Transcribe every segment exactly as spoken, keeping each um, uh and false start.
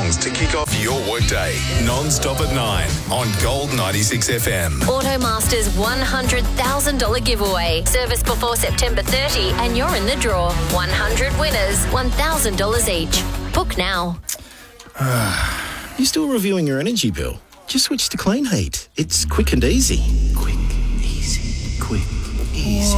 songs to kick off your workday. Non-stop at nine on Gold ninety-six F M. Automaster's one hundred thousand dollars giveaway. Service before September thirtieth and you're in the draw. one hundred winners, one thousand dollars each. Book now. You still reviewing your energy bill? Just switch to Clean Heat. It's quick and easy. Quick, easy, quick, easy.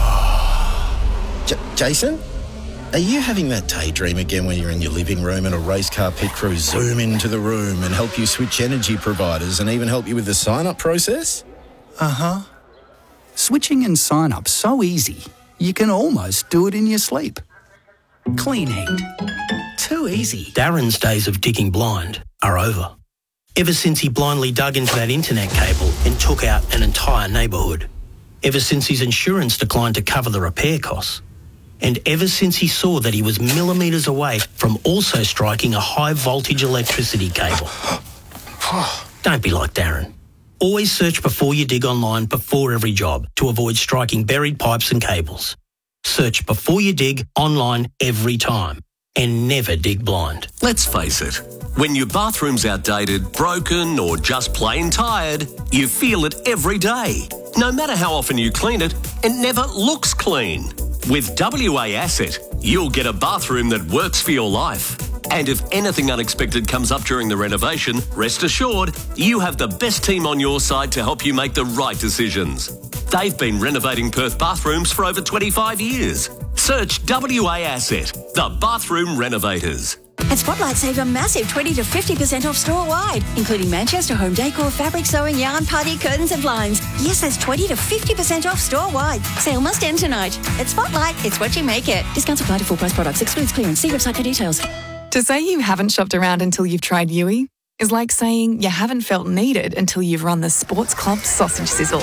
J- Jason? Are you having that daydream again when you're in your living room and a race car pit crew zoom into the room and help you switch energy providers and even help you with the sign-up process? Uh-huh. Switching and sign-up so easy, you can almost do it in your sleep. Clean Heat. Too easy. Darren's days of digging blind are over. Ever since he blindly dug into that internet cable and took out an entire neighbourhood. Ever since his insurance declined to cover the repair costs. And ever since he saw that he was millimetres away from also striking a high-voltage electricity cable. Don't be like Darren. Always search before you dig online before every job to avoid striking buried pipes and cables. Search before you dig online every time. And never dig blind. Let's face it, when your bathroom's outdated, broken or just plain tired, you feel it every day. No matter how often you clean it, it never looks clean. With W A Asset, you'll get a bathroom that works for your life. And if anything unexpected comes up during the renovation, rest assured, you have the best team on your side to help you make the right decisions. They've been renovating Perth bathrooms for over twenty-five years. Search W A Asset, the bathroom renovators. At Spotlight, save a massive twenty to fifty percent off store-wide, including Manchester home decor, fabric sewing, yarn, party, curtains and blinds. Yes, that's twenty to fifty percent off store-wide. Sale must end tonight. At Spotlight, it's what you make it. Discounts apply to full-price products. Excludes clearance. See website for details. To say you haven't shopped around until you've tried Yui is like saying you haven't felt needed until you've run the Sports Club sausage sizzle.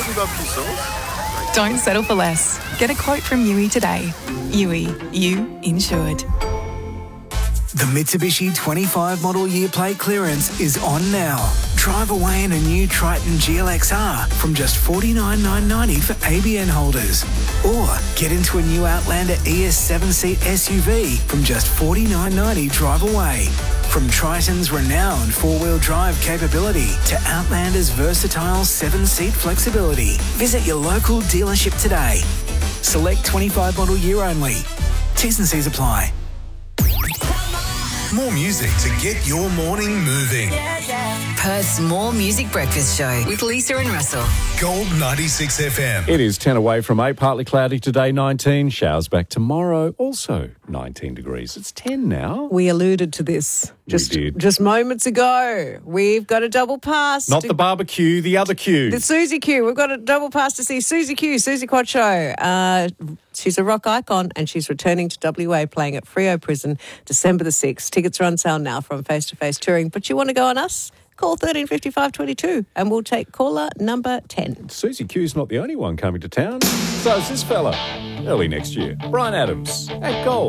Don't settle for less. Get a quote from Yui today. Yui, you insured. The Mitsubishi twenty-five model year plate clearance is on now. Drive away in a new Triton G L X R from just forty-nine thousand nine hundred ninety dollars for A B N holders. Or get into a new Outlander E S seven-seat S U V from just forty-nine thousand nine hundred ninety dollars drive away. From Triton's renowned four-wheel drive capability to Outlander's versatile seven-seat flexibility. Visit your local dealership today. Select twenty-five model year only. T's and C's apply. More music to get your morning moving. Perth's More Music Breakfast Show with Lisa and Russell. Gold ninety-six F M. It is ten away from eight, partly cloudy today, nineteen. Showers back tomorrow, also nineteen degrees. It's ten now. We alluded to this just, we did. just moments ago. We've got a double pass. Not to, the barbecue, the other Q. The Susie Q. We've got a double pass to see Susie Q, Susie Quattro. Uh, she's a rock icon and she's returning to W A playing at Freo Prison December the sixth. Tickets are on sale now from Face to Face Touring. But you want to go on us? Call thirteen fifty-five twenty-two and we'll take caller number ten. Susie Q's not the only one coming to town. So is this fella. Early next year. Brian Adams at Gold.